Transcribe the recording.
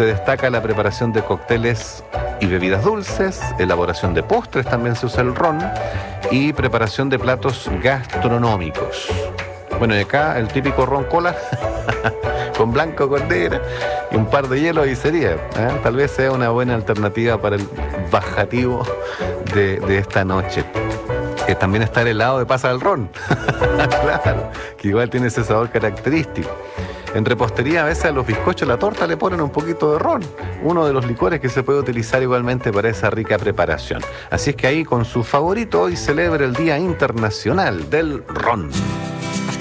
Se destaca la preparación de cócteles y bebidas dulces, elaboración de postres, también se usa el ron, y preparación de platos gastronómicos. Bueno, y acá el típico ron cola con blanco, con negra y un par de hielos y sería, ¿eh? Tal vez sea una buena alternativa para el bajativo de esta noche. También está el helado de pasa del ron. Claro, que igual tiene ese sabor característico. En repostería a veces a los bizcochos, la torta le ponen un poquito de ron, uno de los licores que se puede utilizar igualmente para esa rica preparación. Así es que ahí con su favorito hoy celebra el Día Internacional del Ron.